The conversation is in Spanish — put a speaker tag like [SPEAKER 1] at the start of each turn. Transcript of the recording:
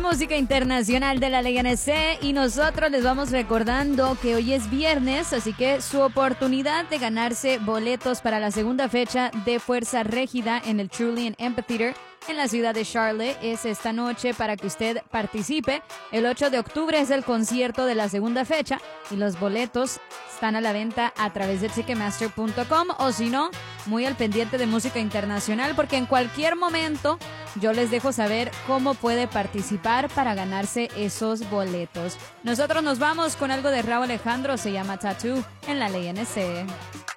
[SPEAKER 1] música internacional de la LNC y nosotros les vamos recordando que hoy es viernes, así que su oportunidad de ganarse boletos para la segunda fecha de Fuerza Régida en el Trulian Amphitheater en la ciudad de Charlotte es esta noche para que usted participe. El 8 de octubre es el concierto de la segunda fecha y los boletos están a la venta a través de Ticketmaster.com o si no, muy al pendiente de música internacional porque en cualquier momento yo les dejo saber cómo puede participar para ganarse esos boletos. Nosotros nos vamos con algo de Rauw Alejandro, se llama Tattoo en la LNC.